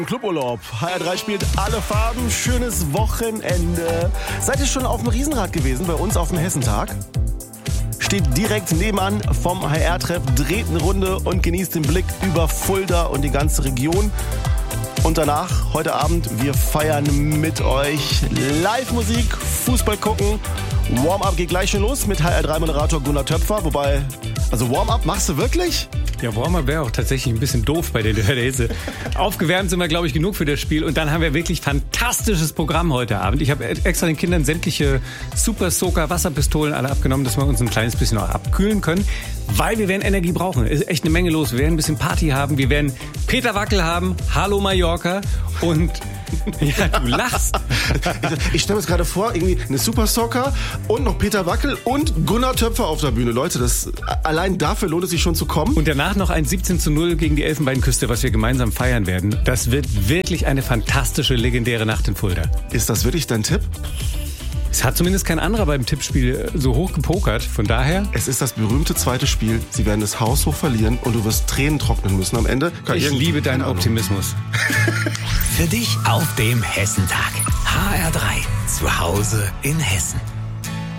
Cluburlaub. HR3 spielt alle Farben. Schönes Wochenende. Seid ihr schon auf dem Riesenrad gewesen, bei uns auf dem Hessentag? Steht direkt nebenan vom HR-Treff, dreht eine Runde und genießt den Blick über Fulda und die ganze Region. Und danach, heute Abend, wir feiern mit euch Live-Musik, Fußball gucken. Warm-up geht gleich schon los mit HR3-Moderator Gunnar Töpfer. Wobei, also Warm-up machst du wirklich? Ja, Warm-up wäre auch tatsächlich ein bisschen doof bei der Hitze. Aufgewärmt sind wir, glaube ich, genug für das Spiel. Und dann haben wir wirklich fantastisches Programm heute Abend. Ich habe extra den Kindern sämtliche Super-Soaker-Wasserpistolen alle abgenommen, dass wir uns ein kleines bisschen auch abkühlen können. Weil wir werden Energie brauchen. Es ist echt eine Menge los. Wir werden ein bisschen Party haben. Wir werden Peter Wackel haben. Hallo Mallorca. Und ja, du lachst. Ich stelle mir jetzt gerade vor, irgendwie eine Super Soccer und noch Peter Wackel und Gunnar Töpfer auf der Bühne. Leute, allein dafür lohnt es sich schon zu kommen. Und danach noch ein 17:0 gegen die Elfenbeinküste, was wir gemeinsam feiern werden. Das wird wirklich eine fantastische, legendäre Nacht in Fulda. Ist das wirklich dein Tipp? Es hat zumindest kein anderer beim Tippspiel so hoch gepokert. Von daher... Es ist das berühmte zweite Spiel. Sie werden das haushoch verlieren und du wirst Tränen trocknen müssen am Ende. Ich liebe deinen Optimismus. Für dich auf dem Hessentag. HR3. Zu Hause in Hessen.